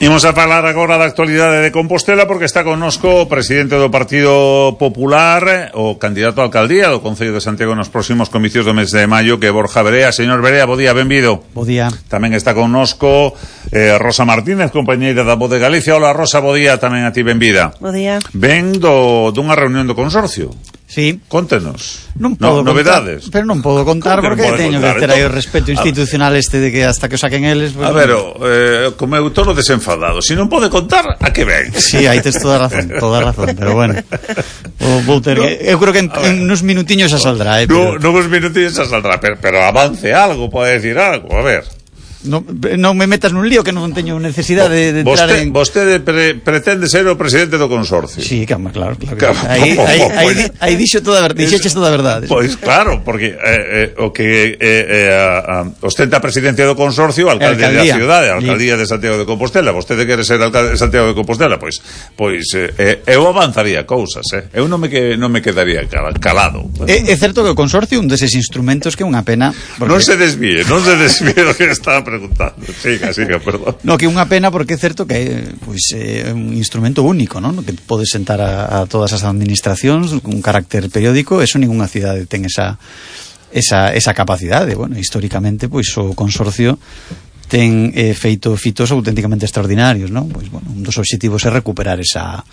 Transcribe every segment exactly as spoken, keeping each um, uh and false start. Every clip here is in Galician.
Imos a falar agora da actualidade de Compostela porque está connosco o presidente do Partido Popular, o candidato a alcaldía do Concello de Santiago nos próximos comicios do mes de maio, que é Borja Verea. Señor Verea, bo día, benvido. Bo día. Tamén está connosco eh, Rosa Martínez, compañeira da Voz de Galicia. Hola, Rosa, bo día, tamén a ti, benvida. Bo día. Ven do, dunha reunión do Consorcio. Sí. Contenos. Non podo no, novedades. Contar, pero non podo contar porque non teño contar? que ter aí o respeto institucional este de que hasta que o saquen eles... Pues, a ver, eh, como eu tono desenfadado, se si non pode contar, a que ven? Sí, aí tes toda a razón, toda a razón, pero bueno. O, vou ter no, que, eu creo que en, en uns minutiños xa saldrá, eh, No, pero... nuns minutiños xa saldrá, pero, pero avance algo, pode decir algo, a ver. Non, non me metas nun lío que non teño necesidade de, de entrar vostede, en... Vostede pre, pretende ser o presidente do Consorcio. Sí, claro, claro, claro. claro. Aí, aí, aí, aí dixo toda a verdade, dixeches toda a verdade. Pois claro, porque eh, eh, o que eh, eh, a, a, ostenta a presidencia do Consorcio, alcalde da cidade, a alcaldía de Santiago de Compostela. Vostede quere ser alcalde de Santiago de Compostela, pois pois eh, eu avanzaría cousas, eh. Eu non me que non me quedaría calado. É, é certo que o Consorcio un deses instrumentos que é unha pena, porque... Non se desvíe, non se desvíe do que estaba preguntando. Siga, siga, perdón. No, que é unha pena porque é certo que é pois, é un instrumento único, non? Que pode sentar a, a todas as administracións con carácter periódico. Eso ninguna cidade ten esa esa, esa capacidade. Bueno, históricamente, pois o Consorcio ten eh, feito fitos auténticamente extraordinarios, non? Pois, bueno, un dos obxectivos é recuperar esa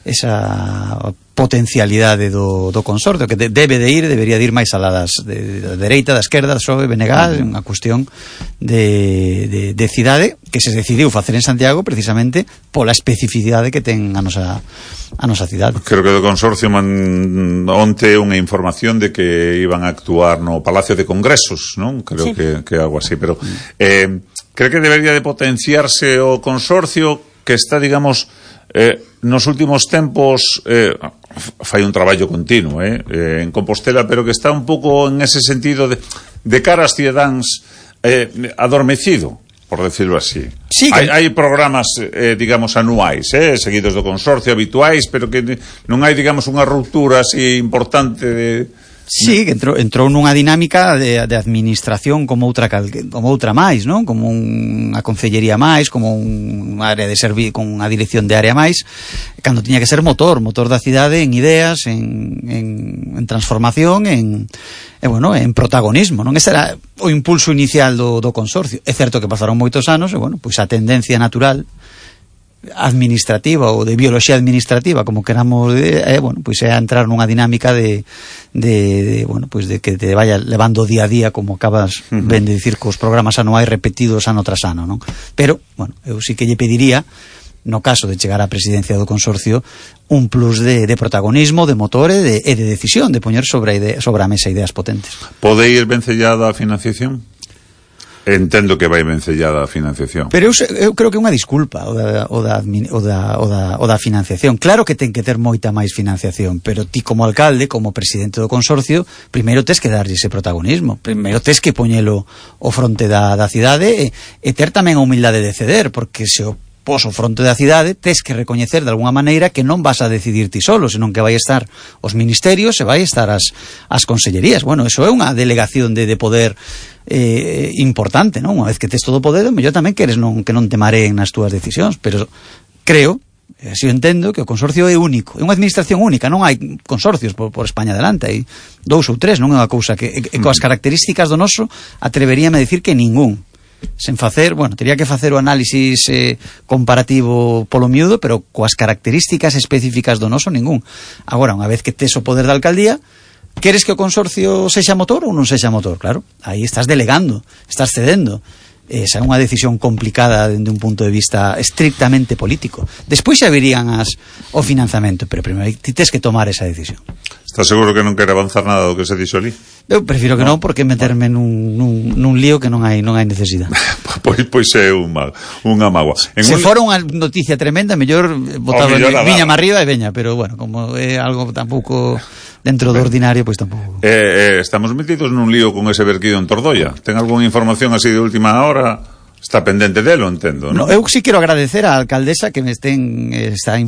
esa potencialidade do, do Consorcio, que de, debe de ir, debería de ir máis alá das, de, da dereita, da esquerda, P S O E, B N G, é unha cuestión de, de, de cidade que se decidiu facer en Santiago precisamente pola especificidade que ten a nosa a nosa cidade. Creo que do Consorcio man, onte unha información de que iban a actuar no Palacio de Congresos, non? Creo sí. que, que algo así, pero eh, creo que debería de potenciarse o Consorcio que está, digamos, eh, nos últimos tempos eh, fai un traballo continuo eh, eh, en Compostela, pero que está un pouco en ese sentido de, de cara ás cidadáns eh, adormecido, por decirlo así. Sí, que... hai, hai programas, eh, digamos, anuais, eh, seguidos do Consorcio, habituais, pero que non hai, digamos, unha ruptura así importante de... Sí, que entrou, entrou nunha dinámica de, de administración como outra como outra máis, non? Como unha concellería máis, como un área de servir con unha dirección de área máis, cando tiña que ser motor, motor da cidade en ideas, en, en, en transformación, en, en, bueno, en protagonismo, non? Ese era o impulso inicial do, do Consorcio. É certo que pasaron moitos anos e, bueno, pois a tendencia natural administrativa ou de bioloxía administrativa, como queramos, eh, bueno, pois é entrar nunha dinámica de, de, de bueno, pois de que te vaya levando día a día, como acabas uh-huh. ben de dicir, cos programas anuais repetidos ano tras ano, non? Pero, bueno, eu sí que lle pediría, no caso de chegar á presidencia do Consorcio, un plus de, de protagonismo, de motor e de, e de decisión, de poñer sobre a, idea, sobre a mesa ideas potentes. Pode ir vencellada a financiación? Entendo que vai vencellada a financiación. Pero eu, eu creo que é unha disculpa o da, o, da, o, da, o, da, o da financiación. Claro que ten que ter moita máis financiación, pero ti como alcalde, como presidente do Consorcio, primeiro tes que darlle ese protagonismo, primeiro tes que poñelo o fronte da, da cidade e, e ter tamén a humildade de ceder, porque se o pos o fronte da cidade, tes que recoñecer de alguna maneira que non vas a decidir ti solo, senón que vai estar os ministerios e vai estar as, as consellerías. Bueno, eso é unha delegación de, de poder eh, importante, non? Unha vez que tes todo o poder, mellor tamén queres non, que non te mareen nas túas decisións, pero creo, así eu entendo, que o Consorcio é único, é unha administración única, non hai consorcios por, por España adelante, hai dous ou tres, non é unha cousa que, e, e coas características do noso, atreveríame a decir que ningún. Sen facer, bueno, teria que facer o análisis eh, comparativo polo miúdo, pero coas características específicas do noso, ningún. Agora, unha vez que tes o poder da alcaldía, queres que o Consorcio sexa motor ou non sexa motor? Claro, aí estás delegando, estás cedendo. Esa é unha decisión complicada dende un punto de vista estrictamente político. Despois xa virían as, o financiamento, pero primeiro ti tes que tomar esa decisión. Estás seguro que non quere avanzar nada do que se dixo ali? Eu prefiro que non, porque meterme nun, nun, nun lío que non hai non hai necesidade. pois, pois é unha, unha mágoa. En Se un... fora unha noticia tremenda, mellor botaba viña má arriba e veña, pero bueno, como é algo tampouco dentro do ordinario, pois tampouco. Eh, eh, estamos metidos nun lío con ese verquido en Tordoia. Ten algunha información así de última hora? Está pendente delo, entendo, non? No, eu sí quero agradecer á alcaldesa que me estén está